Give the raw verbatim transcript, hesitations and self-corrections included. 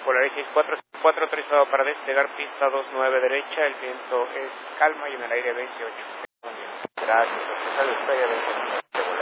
Polaris seis cuatro cuatro, autorizado para despegar pista dos nueve derecha, el viento es calma y en el aire veintiocho. Gracias, que sale usted ya veinte minutos.